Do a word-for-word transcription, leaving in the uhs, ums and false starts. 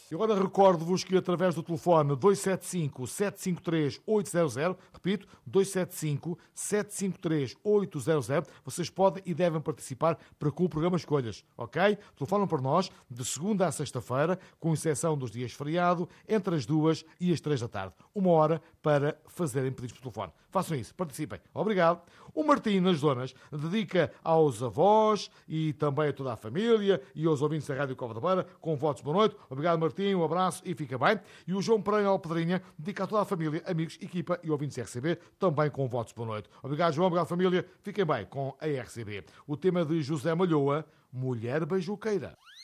E agora recordo-vos que através do telefone dois sete cinco, sete cinco três, oito zero zero, repito, dois sete cinco, sete cinco três, oito zero zero, vocês podem e devem participar para com o programa Escolhas, ok? Telefonam para nós de segunda a sexta-feira, com exceção dos dias feriado, entre as duas e as três da tarde. Uma hora para fazerem pedidos por telefone. Façam isso, participem. Obrigado. O Martim, nas Zonas, dedica aos avós e também a toda a família e aos ouvintes da Rádio Cova da Beira, com votos de boa noite. Obrigado, Martim. Um abraço e fica bem. E o João Pereira Alpedrinha dedica a toda a família, amigos, equipa e ouvintes da R C B, também com votos de boa noite. Obrigado, João. Obrigado, família. Fiquem bem com a R C B. O tema de José Malhoa, Mulher Beijuqueira.